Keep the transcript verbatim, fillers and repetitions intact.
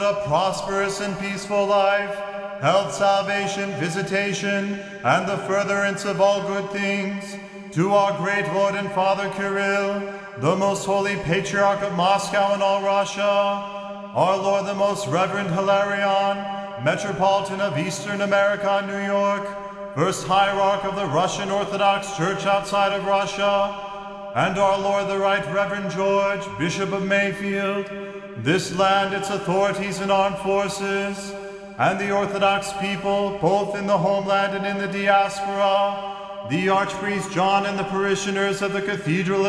a prosperous and peaceful life, health, salvation, visitation, and the furtherance of all good things, to our great Lord and Father Kirill, the most holy Patriarch of Moscow and all Russia, our Lord the most Reverend Hilarion, Metropolitan of Eastern America and New York, First Hierarch of the Russian Orthodox Church outside of Russia, and our Lord the Right Reverend George, Bishop of Mayfield, this land, its authorities and armed forces, and the Orthodox people, both in the homeland and in the diaspora, the Archpriest John and the parishioners of the Cathedral